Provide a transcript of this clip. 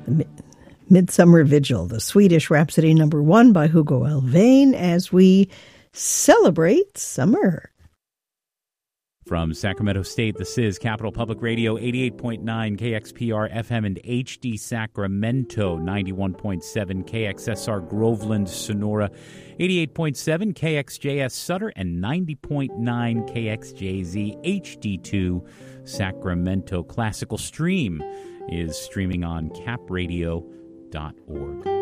Midsummer Vigil, the Swedish Rhapsody #1 by Hugo Alfvén, as we celebrate summer. From Sacramento State, this is Capital Public Radio, 88.9 KXPR FM and HD Sacramento, 91.7 KXSR Groveland, Sonora, 88.7 KXJS Sutter, and 90.9 KXJZ HD2 Sacramento. Classical Stream is streaming on capradio.org.